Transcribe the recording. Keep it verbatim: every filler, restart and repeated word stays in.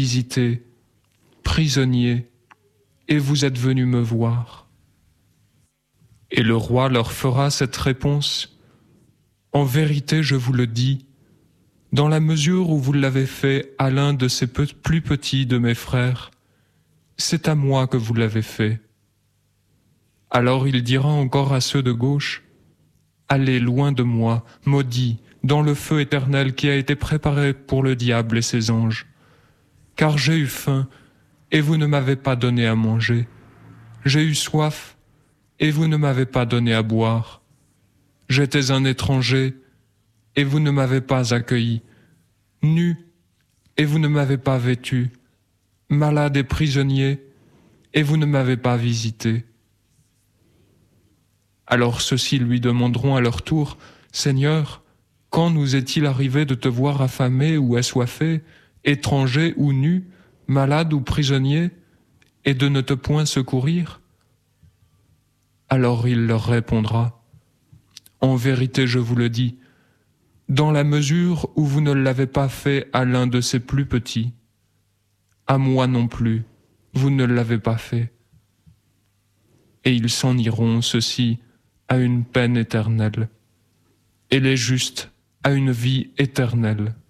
visiter, prisonnier, et vous êtes venus me voir. » Et le roi leur fera cette réponse: « En vérité, je vous le dis, dans la mesure où vous l'avez fait à l'un de ces plus petits de mes frères, c'est à moi que vous l'avez fait. » Alors il dira encore à ceux de gauche: « Allez loin de moi, maudits, dans le feu éternel qui a été préparé pour le diable et ses anges. Car j'ai eu faim, et vous ne m'avez pas donné à manger. J'ai eu soif, et vous ne m'avez pas donné à boire. J'étais un étranger, et vous ne m'avez pas accueilli. Nu, et vous ne m'avez pas vêtu. Malade et prisonnier, et vous ne m'avez pas visité. » Alors ceux-ci lui demanderont à leur tour: « Seigneur, quand nous est-il arrivé de te voir affamé ou assoiffé, étranger ou nu, malade ou prisonnier, et de ne te point secourir ?» Alors il leur répondra: « En vérité, je vous le dis, dans la mesure où vous ne l'avez pas fait à l'un de ces plus petits, à moi non plus, vous ne l'avez pas fait. » Et ils s'en iront, ceux-ci, à une peine éternelle, et les justes à une vie éternelle.